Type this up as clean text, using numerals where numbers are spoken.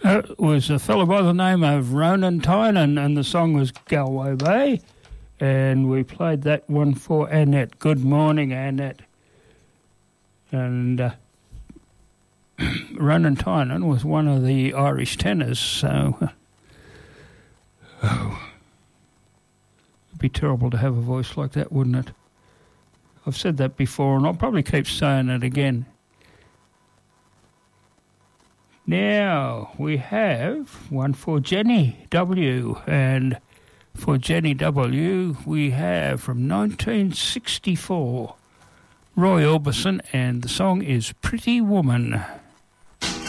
It was a fellow by the name of Ronan Tynan, and the song was Galway Bay. And we played that one for Annette. Good morning, Annette. And Ronan Tynan was one of the Irish tenors, so it'd be terrible to have a voice like that, wouldn't it? I've said that before, and I'll probably keep saying it again. Now, we have one for Jenny W. And for Jenny W., we have from 1964, Roy Orbison, and the song is Pretty Woman.